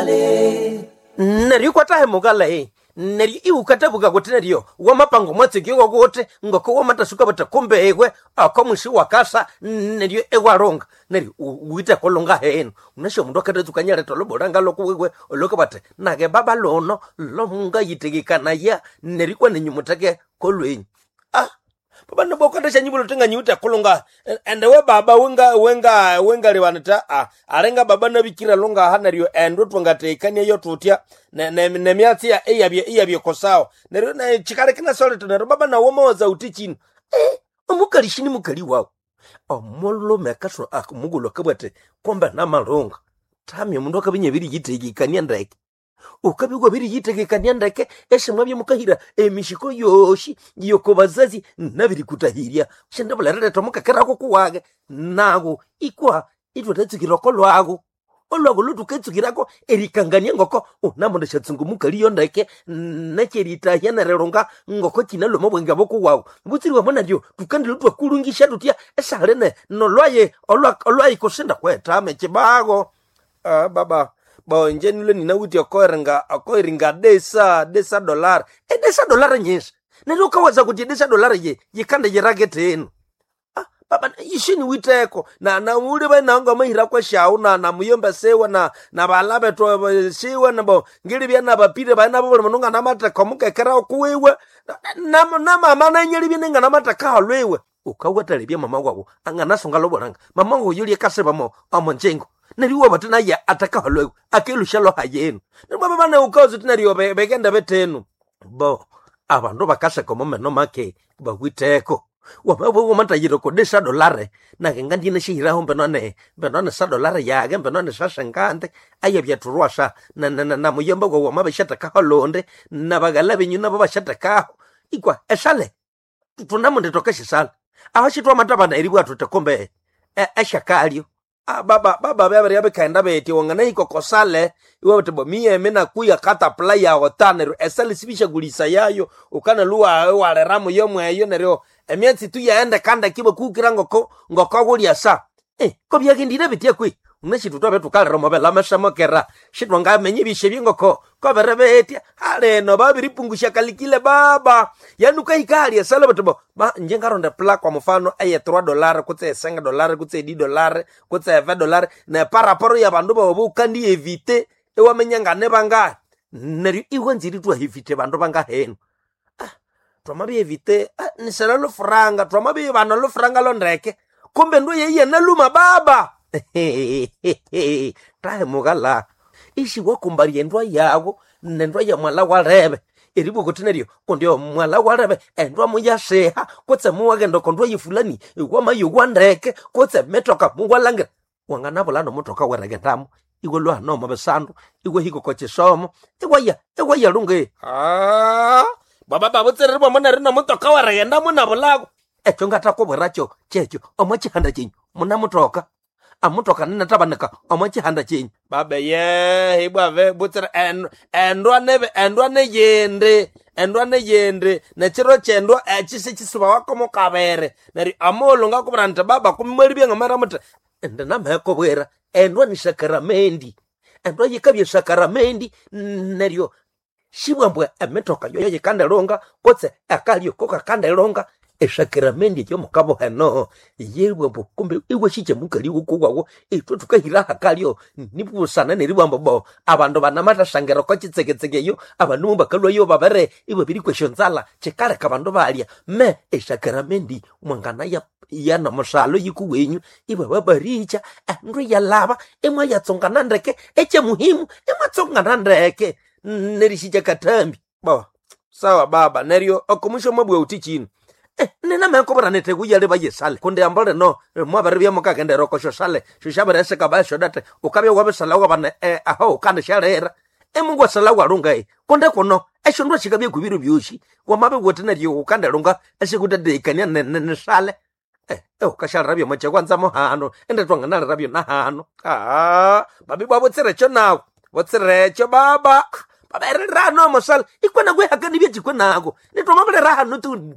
mugale neri kwatahe mugale neri iukatabuka kuti neriyo wamapango mwatsikiko kuti ngoko wamatasuka batakombehwe akomushi wakasa neriyo ewaronga neri uite kolonga heno unasho mundu akatetsuka nyaleta lobolanga lokuwewe oloka bate nage baba lono lomunga yitegekana ya neri kwa nenyumutake kolwenyi baba nabokata chanyibulo tenga nyuta kolonga ende we baba wenga lewanata arenga baba nabikira longa hanariyo endo twangatekania yo tutya ne myatsi ya eyabye kosao ne chikale kina soleta ne baba na womoza utichino omukali shini mukali wawo omolo mekaso akumugulo kabate komba na malonga tamye mundu akabinye biri yitegekania ndeke ukabigwa biri yitegekania ndeke eshimwabye mukahira emishiko yoshi yoko bazazi nabiri kutahiria shendabula rere tomuka kerako kuwage nago ikwa itwe tetsikiroko lwago olwago lutuketsukirako erikangania ngoko unamonde shatsungu mukali yondeke necherita yenereronga ngoko kinalo mabwenga boku wawo butsiriwa mona ndio tukandile twakulungisha tutya eshalene nolwaye olwaye kosenda kweta mechibago baba bonje nilo ninawuti akoiringa desa dollar desa dollar nyinshi nero kawaza kuti desa dollar yikanda yeragete eno baba ishini witeko na ule bananga mahira kwa shau na muyomba sewa na balabe to siwa na bo ngili bya na bapire bana bo manunga na mata komuka kera kuwewe na mama na nyeli binenga na mata ka halwewe ukawatale bya mama wawo angana songa lobolanga mama ngo yuli kaseba mo amonjengo neriwa batana ya ataka halwewe akelushalo hayenu baba bana ukazo tinariyo begenda betenu bo abandu bakase komo meno make bagwiteko wababo mantayiro ko desa dolare na ngandi ne shihiraho benone sa dolare yage benone sa sangante ayebya turwasha na muyomba go mabashata ka holonde na bagala benyu na babashata ka ikwa esale tunamunde tokeshi sala awashitwa mataba na iribwa tutakombe eshakalio baba baba yabe kaenda beti wangana iko kosale iwe tebo mie mena kuya kata playa otanero esale sibisha gulisa yayo ukana luwa wale ramu yomwe yo neryo emiansi tu yaenda kanda kibo kukirango ngoko gulia sa ko byagindire bitie kwi uneshi tutwa betu kale romo bela mashamokera shitwa ngamenye bishe ngoko ko berebetia hale no babiri pungusha kalikile baba yanuka ikali esale betebo ba njengaronde pla kwa mfano aye $3 kutse $5 kutse $10 kutse $20 na paraporo ya bandu babo kandi evite ewamenyanga ne banga neri iwanziri tu evite bandu banga heno twamabi evite ni selalo franga twamabi bana lo franga lo ndeke kumbe ndo yeye na luma baba tahe mugala ishi wakumbali endwa yago nendwa ya mwala warebe eribu kotenerio kondio mwala warebe endwa muyaseha kotse muwagendo kondwa yifulani wama yugwandeke kotse metoka mugwalangira wangana bolano motoka waragendamu iwe lwa no mabesandu iwe hiko koche somo iwe ya lunge baba butsererwa mona rina motoka waragendamu na bolago echo ngata ko bweracho checho omachi handa chinyu muna motoka amutoka nina tabanaka omachi handa chinyu baba ye ibwa ve butsere endwa ne yende na chiro chendwa echise chisuba wako mukabere nari amolo ngako branta baba kumweli bya ngamara muta ndana meko bwera endwa ni sakramendi endwa yikabye sakramendi neryo shibwambwe emetoka yo yikanda longa kotse akalyo koka kanda longa eshakramendi yo mukabo hano yebwe kumbe iwe shije mukali ukugwawo etwe tukahira hakalyo nibusana neribwambo bo abandu banamata shangero ko kitseketsegeyo abantu bakalwa yo babere iwe biri kweshonzala chekale kabandu balya me eshakramendi mwangana ya na mashalo yikuwenyu iwe babaricha andwe yalaba emwa yatsongana ndeke eche muhimu emwa tsongana ndeke nerishije katambi bo sawa baba neryo okomusho mabwe utichino nena meko nete kuyale baye sale konde ambole no mwabare bya mukagende rokosho sale shishabare se kabasho date ukabye wabesala wabane aho kande shalera emungwa sala warunga konde kono eshondwa chikabye kubiru byushi wamabe wotena ryo ukande runga eshikudade ikanya ne sale ukashara rabyo mache kwanza mo hano ende twangana rabyo na hano babi babo tserecho nawo wotserecho baba babere rano mosal ikwana gwe hakani bye nako nitomabere rahano tu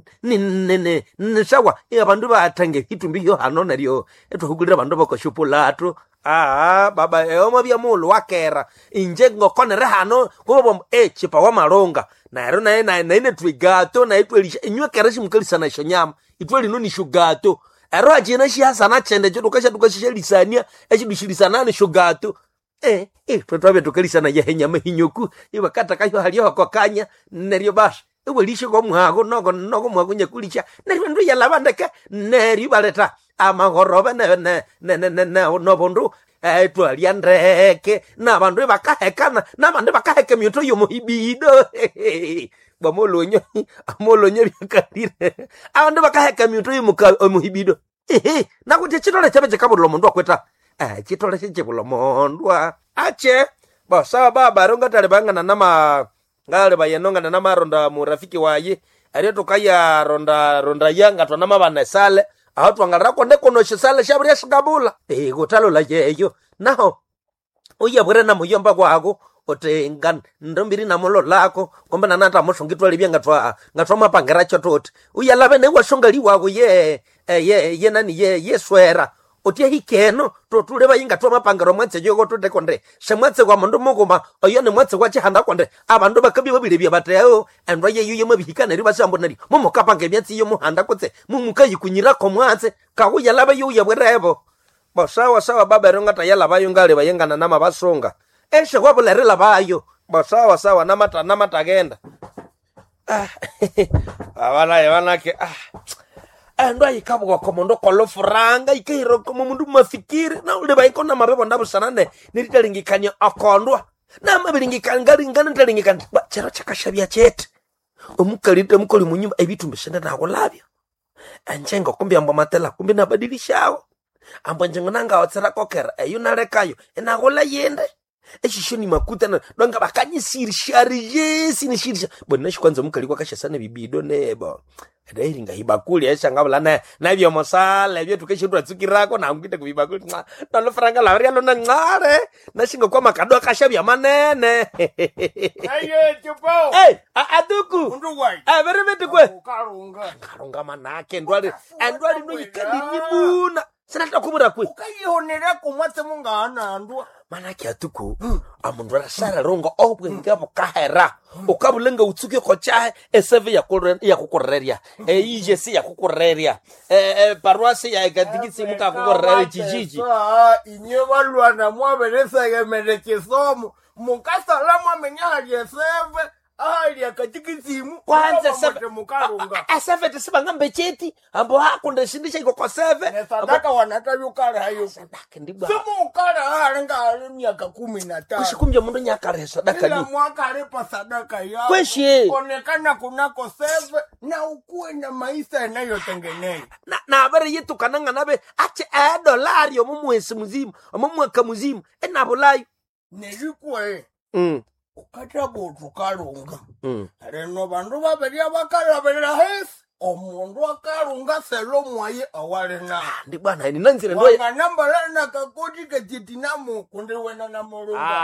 ni sawa abantu batange hitumbi yo hano naryo etwa hugulira abantu bakoshopola baba eoma bya mulu wakera inje ngokonere hano kuba chipa wa malonga naero naine twigato na itwelisha inywe kera shimukalisana isho nyama itweli ni shugato ero ajina shi hasana chende cyo tukasha lisania echidushilisana ni shugato twetwabe tukalisana ya nyama hinyoku ibakata kayo haliyo kokanya neryo basha ewelishe ko mwago nogo mwago nyakulisha neryo ndo yalabandeka neryo baleta amagorobe ne no bondo twalia ndeke nabandu bakahekana nabandu bakaheka myoto yo muhibido bamolonyo amolonyo byakalire abandu bakaheka myoto yo muhibido nakuti chitole chabe kabolo mundu akweta chitole chebolo mundu ache basa baba ronga talibangana nama ngale bayenonga na maronda mu rafiki waye ari tukaya ronda yanga twa nama banesale aho twangara konde konoshe sale shabri shigabula gotalo la yeyo naho uyabure na muyomba kwako otengan ndombiri na molo lako komba nanata moshongitwa libya ngatwa mapangera chototi uyalabe ne washongali wako ye nani ye swera otie hikeno totule bayinga twa mapangero mwetse yogo tote konde shemwetse kwa mundu muguma oyo ne mwetse kwa chihanda konde abandu bakabi babire bya bateo andwa ye yuye mabihikana riba sambo nari mumukapanga byatsi yo muhanda kotse mumukayi kunyira ko mwatse kahuya laba yuye bwerebo sawa baba ronga tayala bayo ngale bayengana nama basonga eshe kwabulere labayo sawa namata genda abana ke ando ayikabwa komondo kolofuranga ikehiro komo mundu mafikiri na ule bayikona mabebo ndabo sanane niritalingikanya akondwa na mabilingikangari ngana ntalingikana chero chakashabya chete omukalite mukoli munyumba ebitu mbishenda nago labyo anjengo kumbi ambo matela kumbi nabadilishao ambo njengo nanga otsera kokera eyunalekayo enagola yende eshishoni makuta na donga bakanyisiri shari yesi ni shirisha bona shikwanza mukali kwa kashasana bibido nebo ndairinga hibakuli eshangabula na byo mosala byo tukeshirwa tsukirako na ngite kubibakuli nalo franga la ria lona ngare nashinga kwa makado kashabya manene aye chupo aduku undu wai veremete kwe karunga manake ndwali no yikandi nyibuna sinata kumura kwe ukayionera kumwatse mungana ndwa manake atuku amundu arasara rongo obwe ngabo kahera ukabulenga utsuke ko cha eseve ya kukoreria ije si ya kukoreria paroisse ya gadigisi muka kukoreria jijiji inye balwana mwaberesa gemere kisomo mukasalamu amenyali eseve ali akatikisimu kwanza sebe mukarunga eseve tisibangambe cheti ambo hakunde shindisha iko kwa seve sadaka wanatabyukara hayo sadaka ndibwa simu ukara halenga miaka 15 kushikumbya mundu nyakare sadaka kila ni mwaka alipa sadaka yao kweshe onekana kunako seve na ukuwe na maisha yanayotengenezwa na habari yetu kananga nabe ache dolari omumwesi muzima omumwaka muzima enabulayo nelikwe ukata botu kalunga reno bandu baberia bakalabera hesi omundu akalunga selo mwaye awalena ndi bwana ni nanzire ndo nambala na kakoti kajitinamo kundi wena na mulunga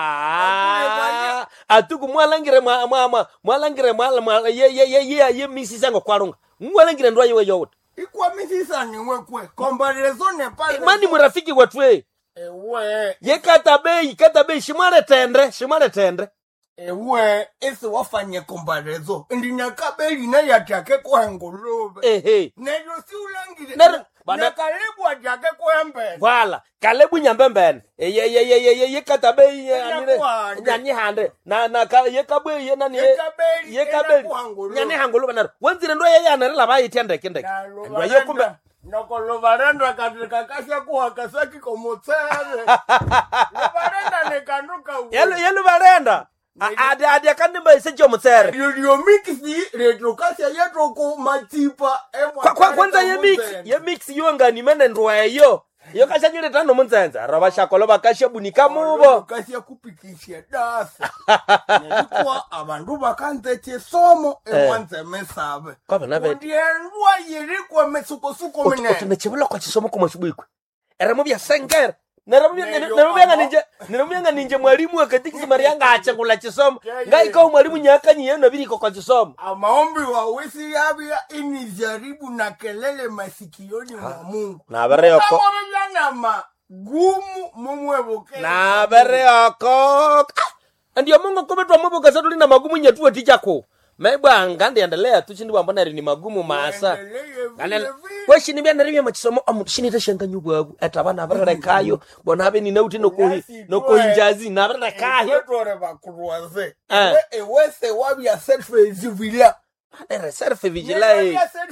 atuku mwalangire mwala ye misisango kwalunga mwalangire ndo yewe yote ikwa misisa niwe kwe kombarezo ne pale mani murafiki watwe ewe ye katabei shimale tendre ewe ese wafanye kombarezo ndinyakabeli na yatake kwa ngolobe nejo si ulangire na kalebu atake kwa mbe wala kalebu nyambembene ye katabei nyanyi hande na ye kabei ye nani ye kabeli nyanyi hangolobe na wanzire ndo ye yana la bayi tendeke ndeke ndo ye kumbe noko lovarenda katika kasha kuwa kasaki komotsere lovarenda nekanduka yelu varenda adi akandimba isejo mutsere yo mixi retrokasha yeto ko matipa kwanza ye mix yongani mene ndwayo yo kashanyire tano munzenza rabashakolo bakashe bunika mubo kasha kupikisha dasa nelikuwa abandu bakanze chesomo emwanze mesabe ndiendwa yirikwa mesuko mene otunechebula kwa chisomo ko mashubikwe eramo bya sengera neromyanga ninje mwalimu akatikisi marianga achangula chisomo ngaika mwalimu nyakanyi yeno biriko kwa chisomo amaombi wa wisi yabia inijaribu na kelele masikioni mwa Mungu na bareyoko gumu mumwebuke na bere oko ndio Mungu kumetwa mwebuka satuli na magumu nyetuwe tichako mebwa ngande endelea tu chindi bambona ni magumu maasa we shini bya nariye machisomo amushini tashanga nyubwagu atabana barara kayo bona habe ni nauti no kohinjazi na barara kayo tore bakuruaze we se wabya self zivila self vigila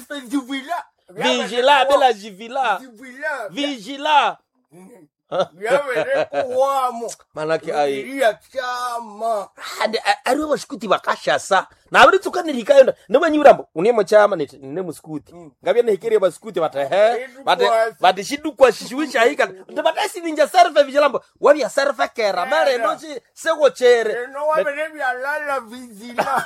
vigila bela vigila yawere kuwamo manake ai ya chama ari waskuti bakashasa na abiri tukanirikayo nemwe nyurambo unemo chama ne muskuti ngabye ne hikere baskuti bate shidukwa shishuisha hika ndabakasi ninja serve vijilambo wabya serve kera mare ndochi sego chere no wabere bya lala vigila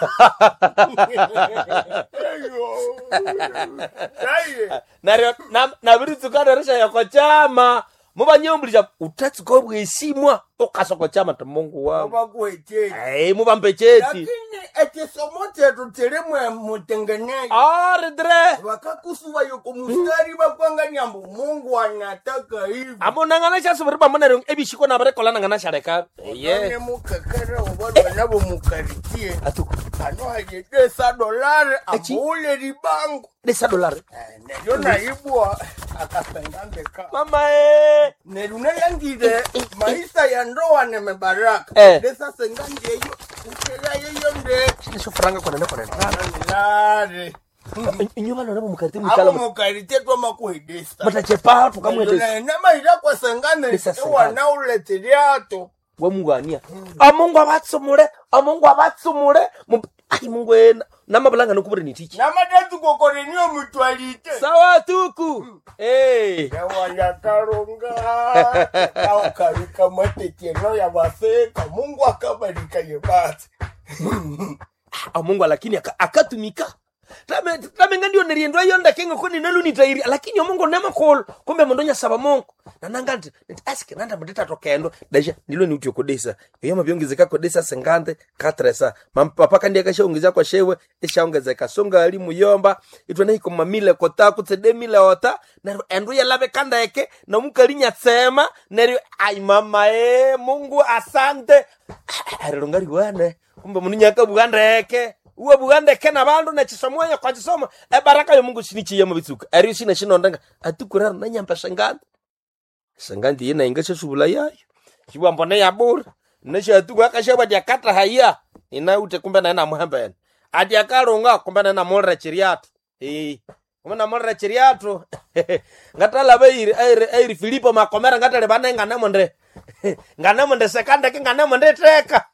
na abiri tukanirasha yako chama muba nyombulisha utatsuko bwesimwa okasoko chama ta Mungu wao bakwete muba mpecheti lakini ekisomote tutelemwe mutengeneje redre bakakusuba yoko mustari bakwanga nyambo Mungu anataka hivi amonangana chasubiri bamonero ebishiko na barekola nangana shareka ne mukakara obado nabo mukaritie atuko ano haje $10 abule ribango $10 ndio naibwa akasengambeka mama nerune yangide maisha ya ndoa nemebaraka desa senganje hiyo ukela hiyo nde nisho franga kwa nene nare inyuma nabo mukarite mukala mukarite twa makuhidesa matachepa tukamwete na maira kwa sengane wana uletiriato wa Mungu ania Mungu abatsumure ai Mungu ena namabulanga nokubure nitiki namadatu kokorenio mutwalite sawa tuku wanya karonga au karika matekeno ya baseka Mungu akabarika yebati Mungu lakini akatumika tame ngandio neriendwa yonda kenga koni nalunitairi lakini Mungu nema call kumbe mondonya saba Mungu nanangante ask nanda mudeta tokendo daja ndilo ni utyokodesa iyo mabyongezeka kodesa sengante katresa mampapa kandi akashaongeza kwa shewe ishaongezeka songa ali muyomba itwa naiko mamile kota kutsedemile ota na endu ya labe kanda yake na mukalinya tsema neri ai mama Mungu asante arelongari wane kumbe munyaka bugandeke uwe bugandeke na bandu na chisomoya kwa chisomo baraka yo Mungu shinichiye mu bitsuka ari shina shinondanga atukurara na nyamba sangandi yena ingasha subula yayo kibwa mbone ya bura nesha atuka akashaba dia kata haya ina ute kumbe na ina muhamba ati akaronga kumbe na ina molra chiriato kumbe na molra chiriato ngatala bairi airi Filipo makomera ngatale banenga nganemonde sekanda nganemonde teka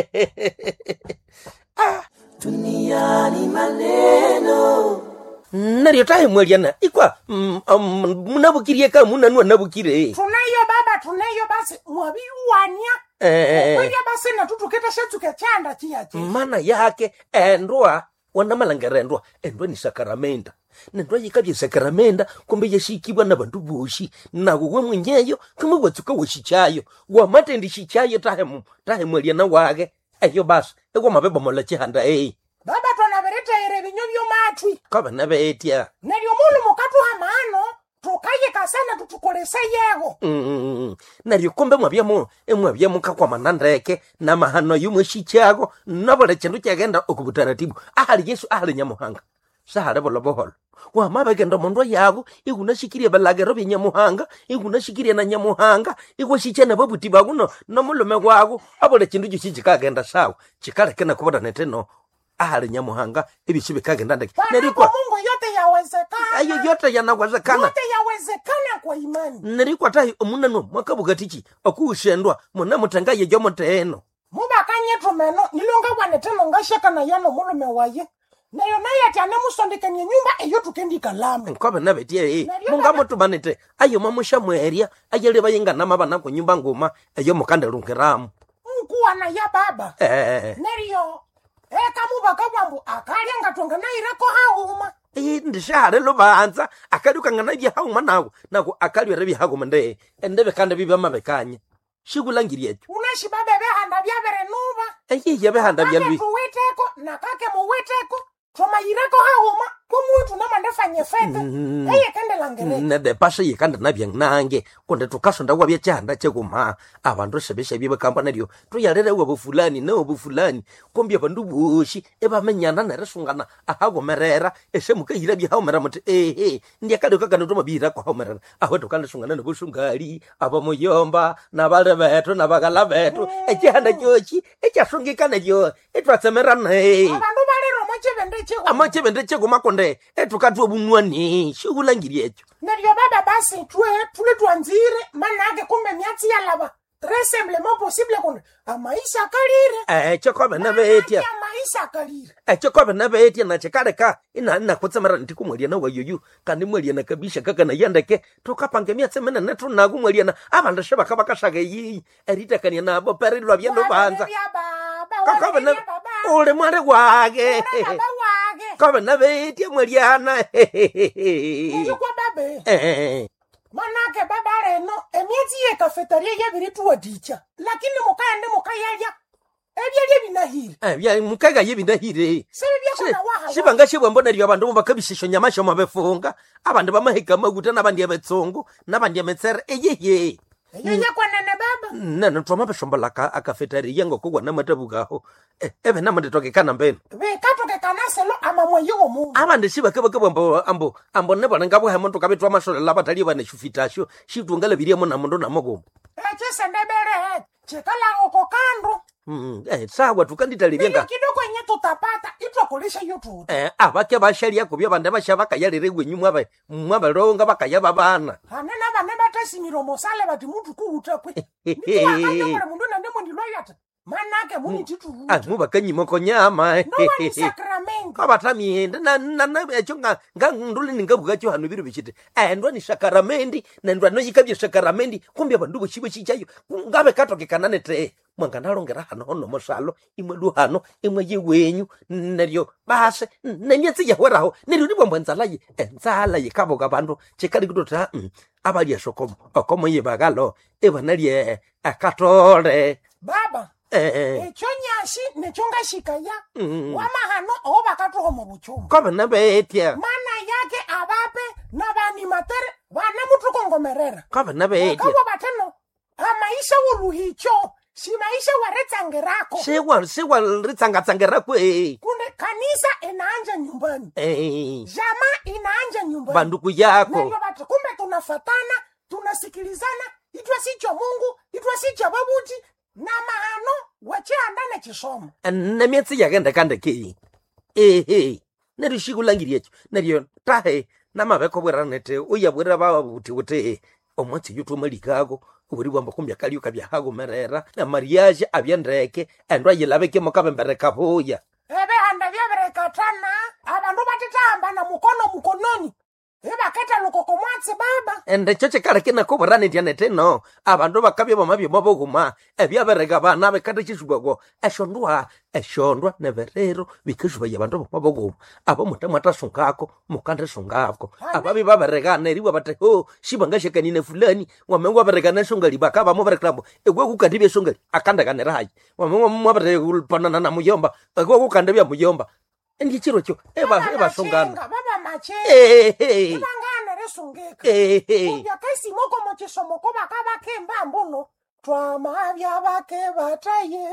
duniani maneno nari tahe mwaliana ikwa munabukirie ka munanwa nabukire tunayo baba tunayo basi mwabiwania kwa basi na tutuketa shetuke chanda chiachi mana yake endwa wana malangere endwa ni sakramenta nendwa yikabye sakramenta kumbe yashikibwa na bantu boshi nago we mwenyeyo kumwe watsuka woshichayo wa matendi shichayo tahe mwaliana wage eyo basi ego mabeba molache handa baba tunabereta ere binyobyo matwi kaba nabetia neryo mulu mukatu hamano tukaye kasana tutukolese yego neryo kombe mwabya kakwa manandeke na mahano yumwe shichago nabole chindu cyagenda okubutaratibu ahali Yesu ahali nyamuhanga sahale boloboholo wa mabegenda mondo yago igunashikirie balagero binyamuhanga igunashikirie na nyamuhanga igwashichana babuti baguno no mulume gwago abole chindu cyikagenda sawa chikaleke na kubona neteno ahali nyamuhanga ibishibe kagenda ndeke nerikwa Mungu yote yawezekana ayo yote yanawezekana kwa imani nerikwa tahi omunano mwakabugatichi okushendwa muna mutangaye jomoteno mubakanye tumeno nilonga bwaneteno ngashaka na yano mulume waye nayo naye atane musondekanye nyumba eyo tukendika lama nkobe nabetie munga mutu banete ayo mamusha mweria ayele bayinga namabana ku nyumba ngoma eyo mukanda lungiramu nkuwa na ya baba neriyo kamuba kabambu akalenga tonga nairako hauma ndishare lubanza akaluka ngana bya hauma nago akalwe rebi hagoma nde endebe kande biba mabekanye shigulangirie unashi baba behanda byabere nuba yabe handa byalwi tuwiteko nakake muwiteko Toma irako haoma komuntu namandefanye fete eye kende langere ne de pashe yikanda nabyang nange konde tukasonda wabya cyanda cyeguma abantu sebesha bibe kampana ryo tuyalere wabo fulani no bu fulani kombya bandu bushi ebamenyana neresungana ahagomerera eshemuka hira bya haomera muti ndiye kade kakana to mabira kwa haomera aho tukanda sungana no bushungali abamuyomba nabale beto nabagala beto ekyanda cyochi ekyasungikana ryo etwatsemerana abantu balero amachebende cheguma konde etukatwa bunwani shigulangiri echo neryo baba basi tule twanzire manake kumbe myatsi yalaba resemblement possible konde amaisha kalire chekobe na betia amaisha kalire chekobe na betia na chekareka ina kutsemera ndikumwelia na wayoyu kandi mwelia na kabisha kaka na yandeke tokapange myatsemena netu nagumwelia na abanda sheba kabakashage yi erita kania na bo perilwa byendo banza kaka na ole mware wage kaba na betia mweliana yuko babe manake baba reno emiezi ye cafeteria yebiri tuwa dicha lakini mukayande mukayalya ebyalye binahire bya mukaga yebinahire sebya kuna waha shibanga shibwambona ryo abantu bakabishisho nyamasho mabefunga abantu bamaheka maguta nabandi abetsongo nabandi ametsere eyeye yeye kwanene baba nana twama bashombola ka cafeteria ngokugwa namatabugaho ebe namanditoke kana mbene katoke kanaselo amamweyo omuntu abandi shibakabakabambo ambo nebona ngabo hemonto kabetwa mashole labatali bane shufitasho shitungala biriamo na mondo namogombo chesendebere chekala okokando sawa tukanditalibenga kidogo yenye tutapata itokolesha yotu abake basharia kubya bande bashabaka yalire gwenyumwa mwabalonga bakayaba bana hanena bane batasimiro mosale bati mutu kuuta kwe ndiwa mundu ndemo ndiloyata manake muni titu mubakanyimo konyama no wani sakramento abatamiende na echonga nganduli ningabuga cyo hano biru bikite ndo ni sakramendi na ndo no yikabye sakramendi kumbya bandu buchibe chichayo ngabe katoke kanane te mwanga nalongera hano hono mosalo imwe duhano imwe yiwenyu neryo base nemyetsi yahweraho neryo libombo nzala yikaboga bandu chikali kutota abali ashokomo okomo yebagalo ebanaliye akatole baba echonyashi nechonga shikaya wamahano obakatoho mu buchuma kobe nabetia mana yake abape nabani matere bana mutukongomerera kobe nabetia kabo bateno amaisha uruhicho si maisha waretsangerako siwa ritsangatsangerako kunde kanisa inaanja nyumbani jama inaanja nyumbani banduku yako ndio batu kumbe tunafatana tunasikilizana itwa sicho Mungu itwa sicho babuti na mahano wache andane chisomo na myetsi yagenda kande ki neri shigulangirie echo neryo tahe namabeko bweranete uyabwera babuti wote omwatsi yutu malikago uburi bwamba kumbya kali ukabya hago merera na mariage abyendeke endwa yilabeke mokabembere kabuya ebe handa byabereka tana abandu batitamba na mukononi eba keta lokoko mwatsi baba ende choche kale kina kubarane dianete no abandu bakabye bamabye maboguma ebyabereka bana bekate chishubwago eshondwa neverero bikishuba yabandu maboguma abo mutamata sungako mukande sungako ababi baberekana eriwa bate shibanga shekanine fulani wamenwa berekana sungali bakaba mo bereklabo egwe kukandibye sungali akanda kanera hayi wamenwa mwabere panana na muyomba egwe kukandibya muyomba ndi chiro cho eba sungana baba mache bangana resungeka ya kasi moko mochiso moko bakaba kemba mbono twamabya bake bataye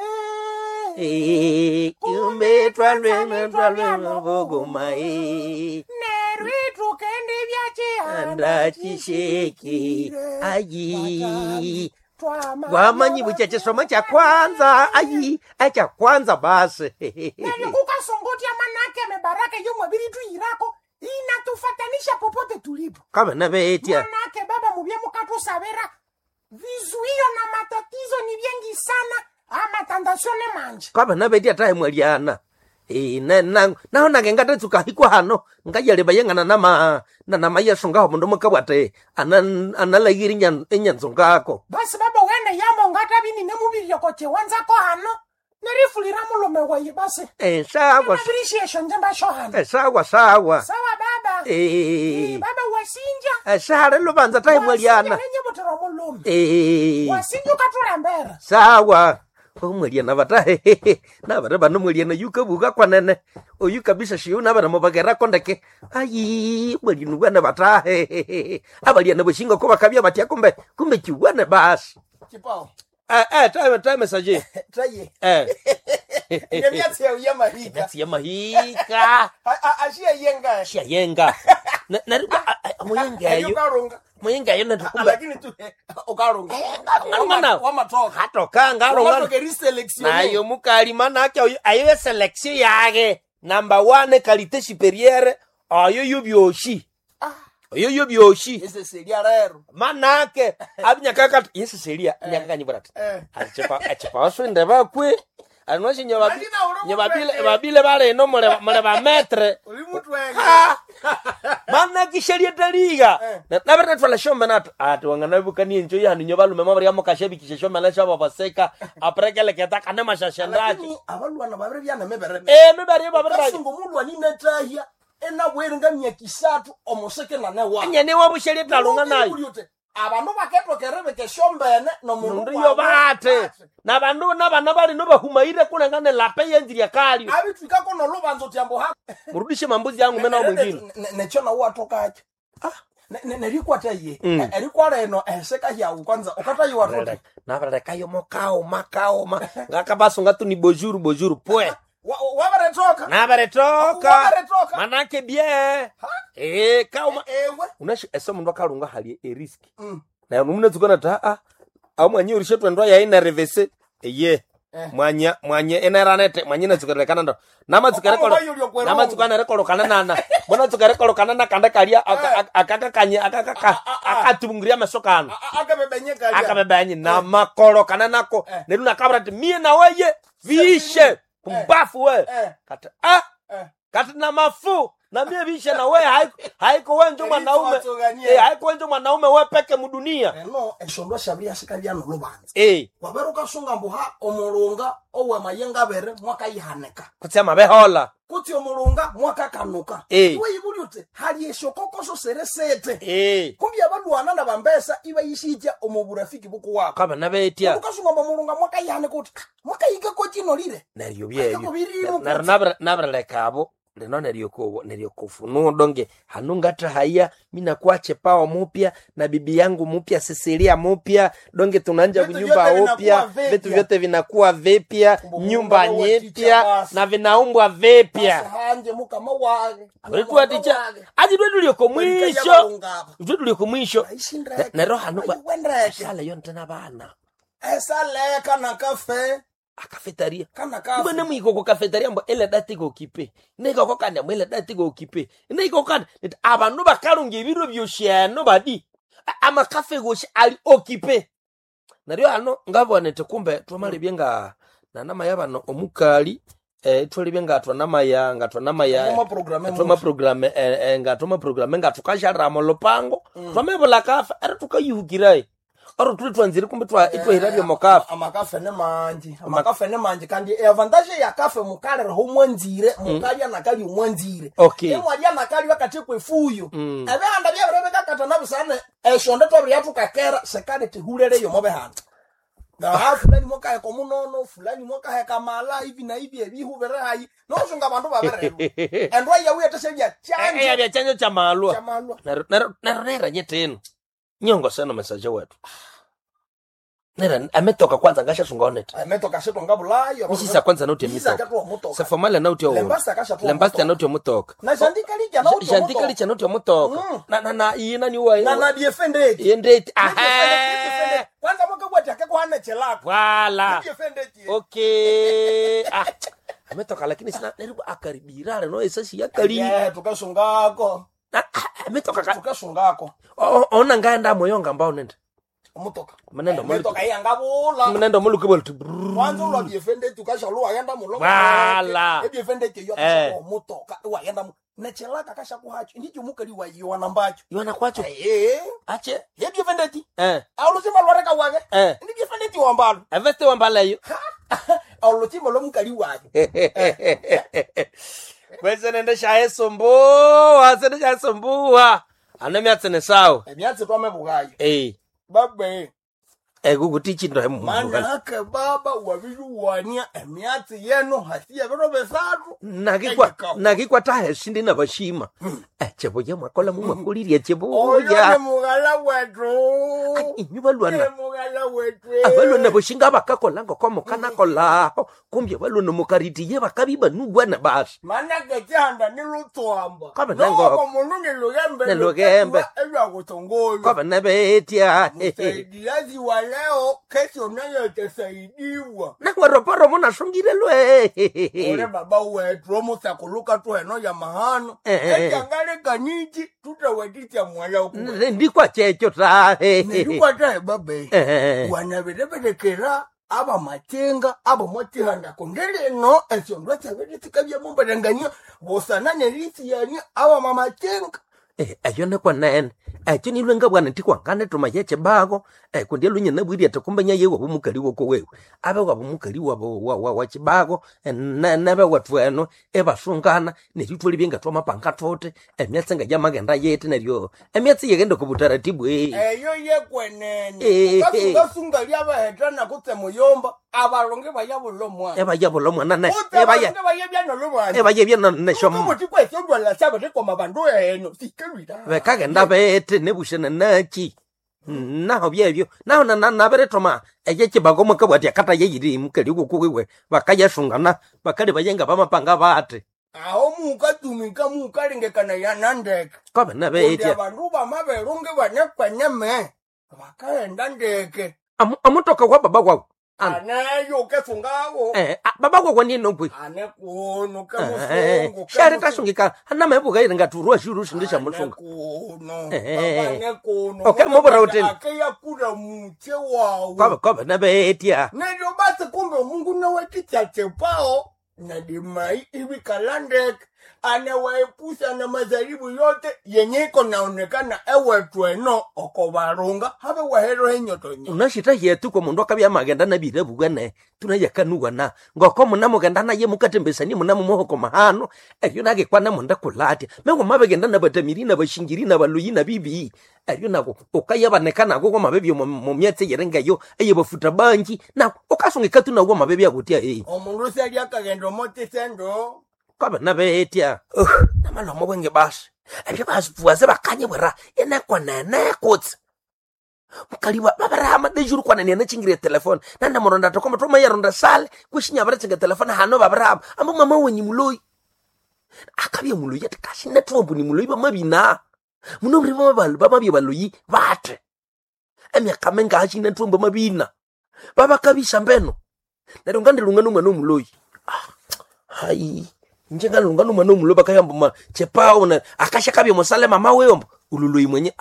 kumbe twalwe bogoma nerwitu kendi byachi anda chisheki ayi wamanyi buchache soma cha kwanza ayi acha kwanza basi nani kukasongotia manake mebaraka yomwe biritu irako inatufatanisha popote tulipo kama na betia manake baba mubye mukatusabera vizuio na matatizo ni vingi sana ama tandashone manje kama na betia tahe mwaliana naona ngengata tsuka hiko hano ngajale bayengana na maya songa mundu mukabwate analagiri enyanzongako basi baba wene yamo ngata bini nemubiri yokoche wanzako hano nerifulira mulume wayi basi sawa appreciation njamba shohana sawa baba baba wasinja sare lubanza tahe mwaliana wasinja katulembera sawa omwelia na bata na bata bano mwelia na yuka buga kwa nene oyu kabisa shiyo na bana mabagera kondeke ayi mwelia nubana bata abalia na bushinga ko bakabya batya kumbe kiwana bas Chipao. Time saje. Traye. Nyamyatsi ya mahika. Nyamyatsi ya mahika. Ashia yenga. Na muyenga yo. Muyenga yo natukumba. Lakini tu okarunga. Ngana wamatoka. Hatoka ngaronga. Wamatoka reselection. Na yo mukali manake ayo selection yake. Number 1 qualité supérieure ayo yubyoshi. Oyo byoshi ese seria rero manake abinyakaka yese seria nyakaka nyibarata achepa oswende bakwe anoshi nyababile bale no mole ba metre manake sheria taliga na bata twala shomba nato atwangana bukani njo yani nyobalume mabari amukashebi kisheshomba na shaba baseka aprekele ketaka na mashashandaji abalwana babere byana mebere mebere babere kasungu mundu aninetahia ena bweringa myakisatu omoseke na newa nyane wabusheli talunga nayo abantu baketokere keshombene no mundu yo bate na bandu na bana bali no bahumaire kuna ngane lape yenziria kali abitwika kono lubanzo tyambo ha murudishe mambuzi yangu mena mwingine necho na watoka acha nerikwa taye erikwa reno eseka ya kwanza ukata yo watoka na baraka yo makao ngakabaso ngatu ni bojuru pwe wabaretoka manake bie kauma unashi esomo ndo kalunga hali risk na numune tukona ta amwanyi urishetwa ndo ya ina reverse mwanya eneranete mwanyina tukarekana ndo nama tukana rekolo kanana bona tukarekolo kanana kanda kalia akatubungiria masokano akabebenye na makolo kananako neruna kabrati mie na weye vishe pumbafu we kata na mafu na mie vishe na we haiko wenjo mwanaume haiko wenjo mwanaume we peke mudunia no eshondo shabria sikalia no lubanza waberuka sunga mbuha omurunga owe mayenga bere mwaka yihaneka kutsema behola kuti omurunga mwaka kanuka we ibulyote hali eshokoko so seresete kumbi abalwana na bambesa iba yishija omuburafiki buku wako kaba nabetia ukasunga omurunga mwaka yihane kuti mwaka yikako kino lire nariyo byeyo nabra lekabo leno neriokofu donge hanungata haya mina kuache pao mupya na bibi yangu mupya Cecilia mupya donge tunanja nyumba upya vitu vyote vinakuwa vipya nyumba nyipya na vinaumbwa vipya hanje mukama wage wetu aticha aji dwedu mwisho na roha nuba shala yonte na bana esa kana kafe akafetaria kana kafe mbona mwiko ko kafetaria mbo ele dati go kipe nego ko kanda mwele dati go kipe nego kanda abantu bakarunga ibiro byoshano badi ama kafe go ali okipe nario hano ngabonete kumbe twamale byenga na nama yabano omukali twali byenga twanama ya tuma programme nga tukashara molopango twamebola kafa era tukayugirai oro tuli twanzire kumbe itwa hirabyo mokafe amakafe ne manji kandi avantage ya kafe mukale ho mwanzire mukali anakali mwanzire emwali anakali wakati kwefuyo abehanda bya rebeka katana bisane eshonde twabiri yatukakera sekade tehulere yo mobehanda na fulani moka ko munono fulani moka he kamala hivi na hivi ebihubere hayi no shunga bantu baberero andwa yawe atashebya chanjo cha malwa na nyeteno nyongo sana message wetu nera ametoka kwanza ngasha sungoneta ametoka sheto ngabulayo mishisa kwanza nauti mitoka safamala nauti yo lembasta nauti mutoka na jandika licha nauti mutoka na ina ni wa na defended yendeti kwanza moka bwati akeko hane chelako wala okay ametoka lakini sina neribu akaribirale no esasi yakali tukashungako ametoka tukashungako ona ngaenda moyonga ambao nenda umutoka mtoka yangabula mnendo mulukebol kwanza ulo defended tukashalwa yanda mulo wala defended yo kasha mutoka wa yanda nechelaka kasha kuhacho ndicho mukali wa yona mbacho yona kwacho ache defended awuluzima lwareka wage ndi defended wambalo aveste wambala yo awuluzima lo mukali wage kwese nende shaesomboa anemi atsene sawo emyatse twamebugayo babe Kukuti chindo mana hake baba wabiruwania emyatsi yenu hasiya biro besatu nakikwa tahe sindi na bashima chebo ya mwakola mu makuliri chebo oya mugala wetu inyubalwana mugala wetu abalwana boshinga bakakola ngo komokana kola kumbye balwana mukariti ye bakabiba nubwana basi mana gejanda nilutwamba kaba nango komuntu nilugembe ebya kutongoyo kaba nabetia diazi wa leo kesho nayo itasaidiwa nango roporo muna shungire lwe ore baba wetu musakuluka tu eno ya mahano ekangale kaniji tutaweditya mwala ku ndikwa checho ta ndikwa ta babe wanabedebedekera aba matenga aba motihanda kondele no esyo ndwatsa beditsikabya mumbadanganya bosana nerisi yani aba mamatenga ayone kwa nene chini lwenga bwana ntikwangane tumayeche bago kundi lunye nabwiri atakumbanya yewe bumukali woko wewe abe wabumukali wa chibago nabe watweno ebasungana netitwali byenga twamapanga tote emyatsenga jamagenda yete neryo emyatsi yegenda kubutaratibu eyo yekwenene kasunga lyaba hetana kutse muyomba abalonge bayabulomwa nane ebayebya neshomo kuti kwese ndwala sabe tekoma bandu eno sikelwida bekagenda bete nebushene nachi naho byebyo naho naberetoma eyechibago mukabwati akata yeyiri mukali kukuwe bakayashungana bakali bayenga bamapanga bate aho mukatumika mukalengekana yanandeke kabe nabetya abandu bamaberunge banekwenyeme bakaenda ndeke amutoka kwa baba kwako anayo kefungawo baba kwako nino kwe anekuno kamusungu shari tashungika anama ebuga irenga turua shuru shindisha musunga anekuno okay mobora uteni akaya kula mche wawo kabe nabetya ndio basi kumbe Mungu nawe kitachepao na dimai hivi kalandek anawaepusha na mazaribu yote yenye iko naonekana ewe tweno okobarunga habe wahero henyotonyo unashita yetu kwa mundu akabya magenda na birebu gwane tunayakanuwa na ngoko munamugenda na ye mukatembesani munamuhoko mahano ebyo nage kwana munda kulati mengo mabegenda na batamiri na bashingiri na baluyi na bibi ebyo nako okayabanekana go mabebyo mu myetse yerengayo eye bafuta banji na okasungika tuna go mabebyo agutia omundu sali akagendo mote sendo kabe nabetya namalomo bwenge basi ebyo basifuaze bakanye bwera enekwa nene kutse mukaliwa babarama dejuru kwa nene chingire telefone nanda moronda tokoma toma yaronda sale kushinya bare chinga telefone hano babarama ambo mama wenyi muloyi akabye muloyi atakashina tombo ni muloyi bamabina muno muri bamabye baloyi bate emya kamenga hashina tombo mabina baba kabisha mbeno narongande lungano umwana muloyi hai njenga lungano umwana muloyi bakayamba ma chepao na akashakabye musale mama weyombo ululuyi mwenye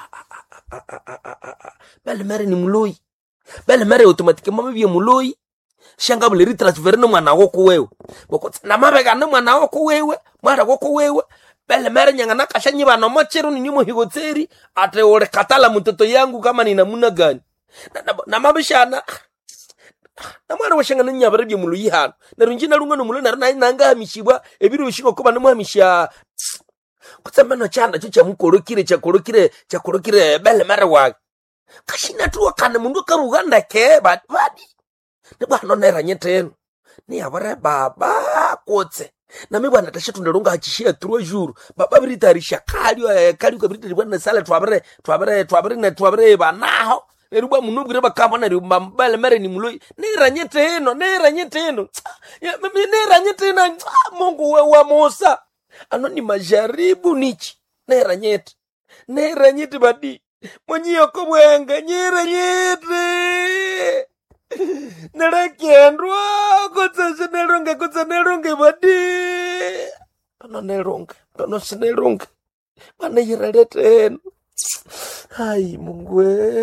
bale mare ni muloyi bale mare automatique mama bye muloyi shanga bule transfer no mwana woko wewe boko na mabega no mwana woko wewe mara woko wewe bale mare nyanga nakashanyi bana mochero ni nyimo higotseri ate ore katala mtoto yangu kama ni namuna gani na mabishana na mwana washanga nyabare bye muloyi hano na runjina lungano muloyi na nanga hamishibwa ebiru bishingo kuba no hamisha kutsembano chanda cho chakorokire bele mare wa kashina tu kana mundu karuganda ke badi ne bwana nera nyeteno ni abare baba kotse na me bwana tashitu ndalonga hachishia 3 jours baba biritarisha kali ko biritari bwana sala twabare banaho erubwa munubire bakamba na rumba bele mare ni muloyi nera nyeteno ya mimi nera nyetena Mungu wa Musa ano ni majaribu nichi nera nyete badi mwenye kobwenga nyera nyete nerakiendwa kutsa neronge badi ano neronge bana yiralete hai Mungu